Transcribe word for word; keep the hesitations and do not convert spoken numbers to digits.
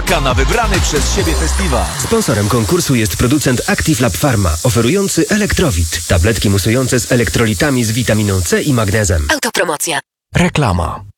czeka na wybrany przez siebie festiwal. Sponsorem konkursu jest producent ActiveLab Pharma, oferujący Elektrowit. Tabletki musujące z elektrolitami z witaminą C i magnezem. Autopromocja. Reklama.